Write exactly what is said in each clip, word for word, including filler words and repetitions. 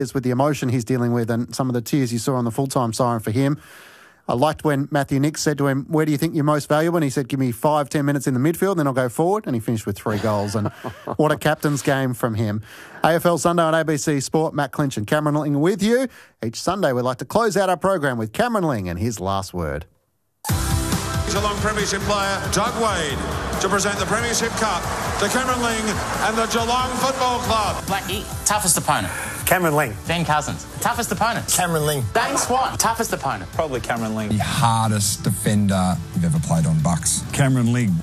is with the emotion he's dealing with and some of the tears you saw on the full-time siren for him. I liked when Matthew Nicks said to him, where do you think you're most valuable? And he said, give me five, ten minutes in the midfield, then I'll go forward. And he finished with three goals. And what a captain's game from him. A F L Sunday on A B C Sport. Matt Clinch and Cameron Ling with you. Each Sunday we like to close out our program with Cameron Ling and his last word. Geelong Premiership player Doug Wade to present the Premiership Cup to Cameron Ling and the Geelong Football Club. Blackie, toughest opponent. Cameron Ling. Ben Cousins, toughest opponent. Cameron Ling. Dane Swan, toughest opponent. Probably Cameron Ling. The hardest defender you've ever played on Bucks. Cameron Ling.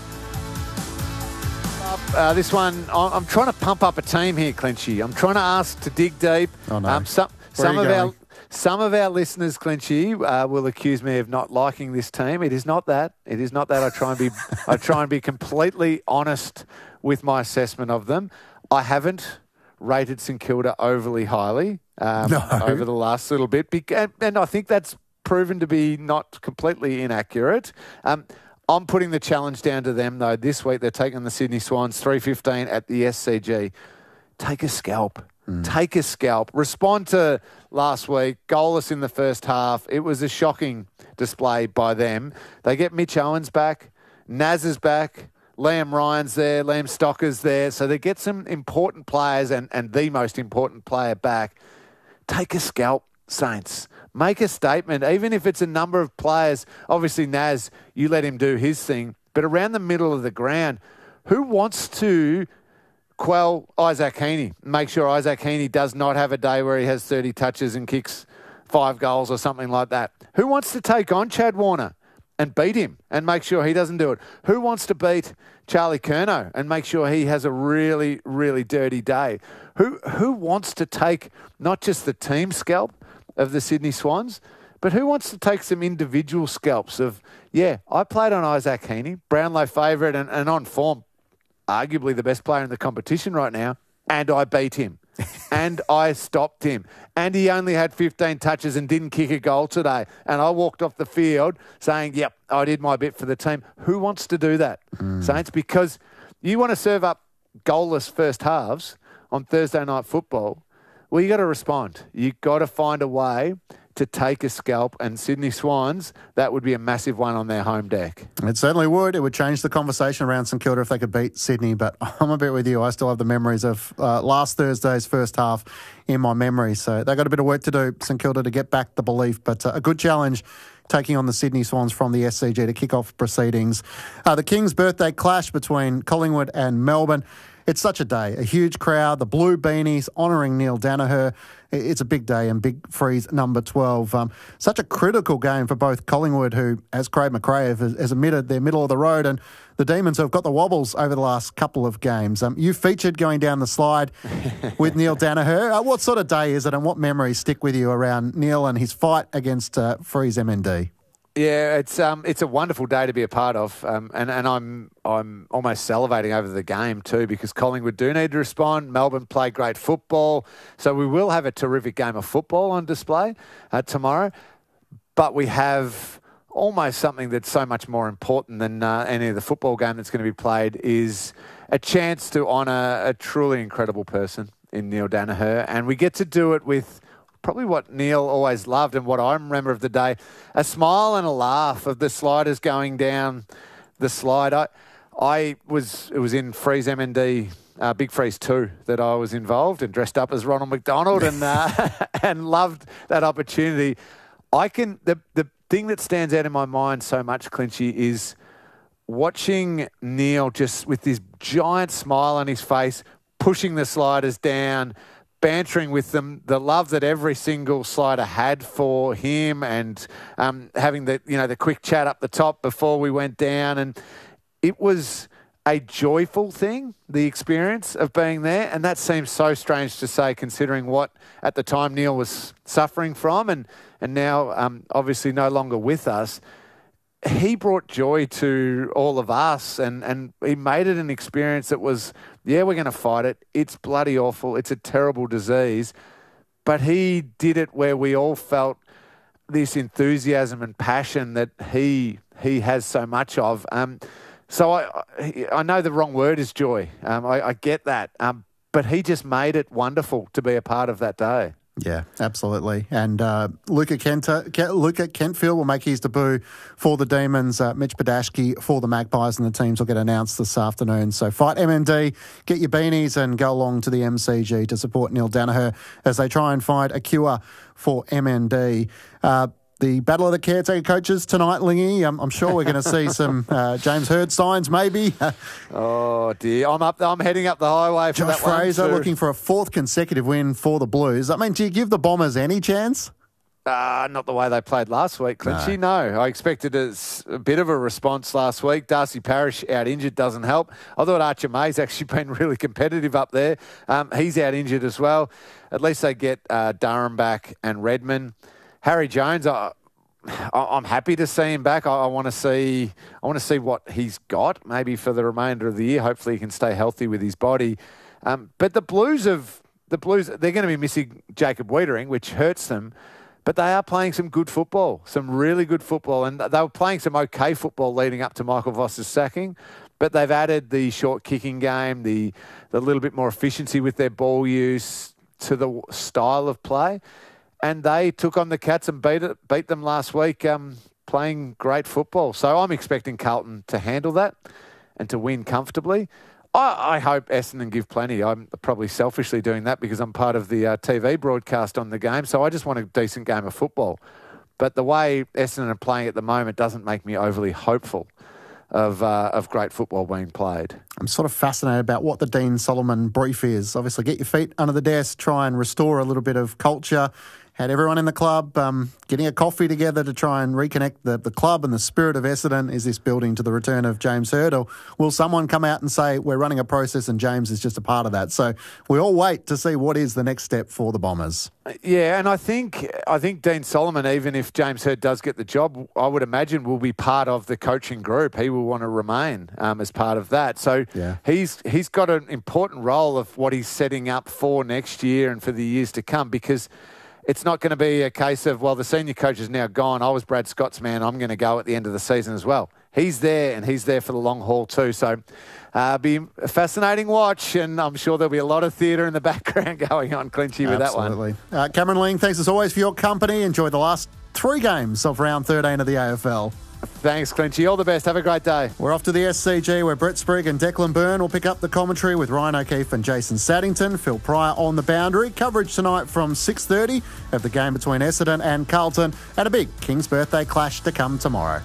Uh, this one, I'm trying to pump up a team here, Clinchy. I'm trying to ask to dig deep. Oh, no. Um, some Where some are of you our going? some of our listeners, Clinchy, uh, will accuse me of not liking this team. It is not that. It is not that. I try and be I try and be completely honest with my assessment of them. I haven't rated St Kilda overly highly um, No. over the last little bit, Be- and, and I think that's proven to be not completely inaccurate. Um, I'm putting the challenge down to them, though. This week they're taking the Sydney Swans three fifteen at the S C G. Take a scalp. Mm. Take a scalp. Respond to last week. Goalless in the first half. It was a shocking display by them. They get Mitch Owens back. Naz is back. Liam Ryan's there. Liam Stocker's there. So they get some important players and, and the most important player back. Take a scalp, Saints. Make a statement, even if it's a number of players. Obviously, Naz, you let him do his thing. But around the middle of the ground, who wants to quell Isaac Heaney? Make sure Isaac Heaney does not have a day where he has thirty touches and kicks five goals or something like that. Who wants to take on Chad Warner and beat him and make sure he doesn't do it? Who wants to beat Charlie Curnow and make sure he has a really, really dirty day? Who who wants to take not just the team scalp of the Sydney Swans, but who wants to take some individual scalps of, yeah, I played on Isaac Heaney, Brownlow favourite and, and on form, arguably the best player in the competition right now, and I beat him. And I stopped him. And he only had fifteen touches and didn't kick a goal today. And I walked off the field saying, yep, I did my bit for the team. Who wants to do that, mm. Saints? Because you want to serve up goalless first halves on Thursday night football. Well, you got to respond. You got to find a way to take a scalp, and Sydney Swans, that would be a massive one on their home deck. It certainly would. It would change the conversation around St Kilda if they could beat Sydney, but I'm a bit with you. I still have the memories of uh, last Thursday's first half in my memory, so they've got a bit of work to do, St Kilda, to get back the belief, but uh, a good challenge taking on the Sydney Swans from the S C G to kick off proceedings. Uh, the King's birthday clash between Collingwood and Melbourne. It's such a day, a huge crowd, the blue beanies honouring Neil Danaher. It's a big day and big freeze number twelve. Um, such a critical game for both Collingwood, who, as Craig McRae has, has admitted, they're middle of the road, and the Demons who have got the wobbles over the last couple of games. Um, you featured going down the slide with Neil Danaher. Uh, what sort of day is it, and what memories stick with you around Neil and his fight against uh, Freeze M N D? Yeah, it's um, it's a wonderful day to be a part of, um, and and I'm I'm almost salivating over the game too, because Collingwood do need to respond. Melbourne play great football, so we will have a terrific game of football on display uh, tomorrow. But we have almost something that's so much more important than uh, any of the football game that's going to be played, is a chance to honour a truly incredible person in Neil Danaher, and we get to do it with probably what Neil always loved and what I remember of the day, a smile and a laugh of the sliders going down the slide. I, I was, it was in Freeze M N D, uh, Big Freeze two, that I was involved and dressed up as Ronald McDonald and uh, and loved that opportunity. I can, the, the thing that stands out in my mind so much, Clinchy, is watching Neil just with this giant smile on his face, pushing the sliders down, bantering with them, the love that every single slider had for him, and um, having the you know the quick chat up the top before we went down, and it was a joyful thing, the experience of being there, and that seems so strange to say considering what at the time Neil was suffering from, and and now um, obviously no longer with us. He brought joy to all of us, and, and he made it an experience that was, yeah, we're going to fight it. It's bloody awful. It's a terrible disease. But he did it where we all felt this enthusiasm and passion that he he has so much of. Um, so I I know the wrong word is joy. Um, I, I get that. Um, but he just made it wonderful to be a part of that day. Yeah, absolutely. And uh, Luca, Kenta, Luca Kentfield will make his debut for the Demons. Uh, Mitch Badashki for the Magpies, and the teams will get announced this afternoon. So fight M M D, get your beanies and go along to the M C G to support Neil Danaher as they try and find a cure for M M D. Uh, The Battle of the Caretaker Coaches tonight, Lingy. I'm, I'm sure we're going to see some uh, James Hird signs, maybe. Oh dear, I'm up. I'm heading up the highway for Josh that one Fraser too. looking for a fourth consecutive win for the Blues. I mean, do you give the Bombers any chance? Uh, not the way they played last week, Clinchy. No. no, I expected a, a bit of a response last week. Darcy Parish out injured doesn't help. I thought Archer May's actually been really competitive up there. Um, he's out injured as well. At least they get uh, Durham back and Redmond. Harry Jones, I, I'm happy to see him back. I, I want to see, I want to see what he's got maybe for the remainder of the year. Hopefully, he can stay healthy with his body. Um, but the Blues have the Blues. They're going to be missing Jacob Wiedering, which hurts them. But they are playing some good football, some really good football, and they were playing some okay football leading up to Michael Voss's sacking. But they've added the short kicking game, the the little bit more efficiency with their ball use to the style of play. And they took on the Cats and beat it, beat them last week, um, playing great football. So I'm expecting Carlton to handle that and to win comfortably. I, I hope Essendon give plenty. I'm probably selfishly doing that because I'm part of the uh, T V broadcast on the game. So I just want a decent game of football. But the way Essendon are playing at the moment doesn't make me overly hopeful of uh, of great football being played. I'm sort of fascinated about what the Dean Solomon brief is. Obviously, get your feet under the desk, try and restore a little bit of culture. Had everyone in the club um, getting a coffee together to try and reconnect the, the club and the spirit of Essendon. Is this building to the return of James Hird, or will someone come out and say we're running a process and James is just a part of that? So we all wait to see what is the next step for the Bombers. Yeah, and I think I think Dean Solomon, even if James Hird does get the job, I would imagine will be part of the coaching group. He will want to remain um, as part of that. So yeah. he's he's got an important role of what he's setting up for next year and for the years to come, because it's not going to be a case of, well, the senior coach is now gone. I was Brad Scott's man. I'm going to go at the end of the season as well. He's there, and he's there for the long haul too. So uh, be a fascinating watch, and I'm sure there'll be a lot of theatre in the background going on, Clinchy, with Absolutely. that one. Uh, Cameron Ling, thanks as always for your company. Enjoy the last three games of round thirteen of the A F L. Thanks, Clinchy. All the best. Have a great day. We're off to the S C G where Brett Sprigg and Declan Byrne will pick up the commentary with Ryan O'Keefe and Jason Saddington. Phil Pryor on the boundary. Coverage tonight from six thirty of the game between Essendon and Carlton, and a big King's birthday clash to come tomorrow.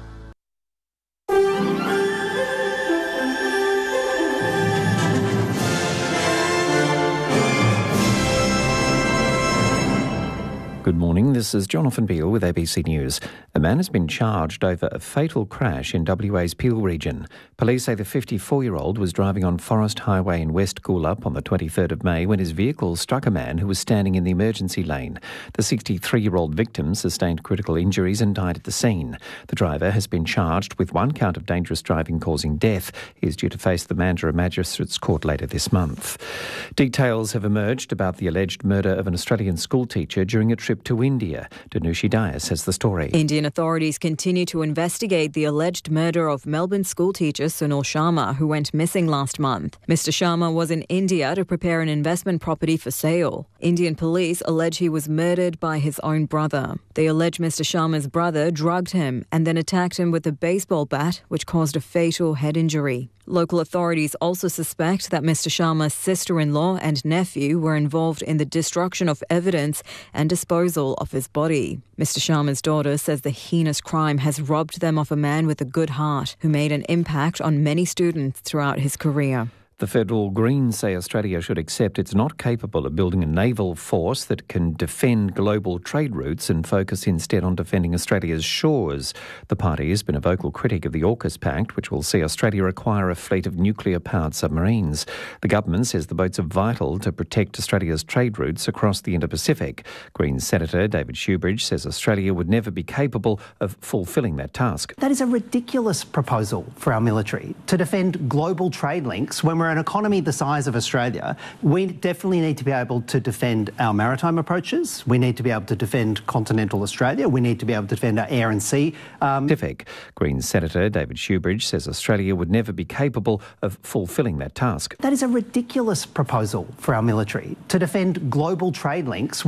Good morning, this is Jonathan Beale with A B C News. A man has been charged over a fatal crash in W A's Peel region. Police say the fifty-four-year-old was driving on Forest Highway in West Coolab on the twenty-third of May when his vehicle struck a man who was standing in the emergency lane. The sixty-three-year-old victim sustained critical injuries and died at the scene. The driver has been charged with one count of dangerous driving causing death. He is due to face the Mandurah Magistrates Court later this month. Details have emerged about the alleged murder of an Australian schoolteacher during a trip to India. Danushi Dias has the story. Indian authorities continue to investigate the alleged murder of Melbourne schoolteacher Sunil Sharma, who went missing last month. Mister Sharma was in India to prepare an investment property for sale. Indian police allege he was murdered by his own brother. They allege Mister Sharma's brother drugged him and then attacked him with a baseball bat, which caused a fatal head injury. Local authorities also suspect that Mister Sharma's sister-in-law and nephew were involved in the destruction of evidence and disposal of his body. Mister Sharma's daughter says the heinous crime has robbed them of a man with a good heart who made an impact on many students throughout his career. The Federal Greens say Australia should accept it's not capable of building a naval force that can defend global trade routes and focus instead on defending Australia's shores. The party has been a vocal critic of the AUKUS Pact, which will see Australia acquire a fleet of nuclear-powered submarines. The government says the boats are vital to protect Australia's trade routes across the Indo-Pacific. Greens Senator David Shoebridge says Australia would never be capable of fulfilling that task. That is a ridiculous proposal for our military, to defend global trade links when we're an economy the size of Australia, we definitely need to be able to defend our maritime approaches. We need to be able to defend continental Australia. We need to be able to defend our air and sea. Um, Pacific. Greens Senator David Shoebridge says Australia would never be capable of fulfilling that task. that is a ridiculous proposal for our military to defend global trade links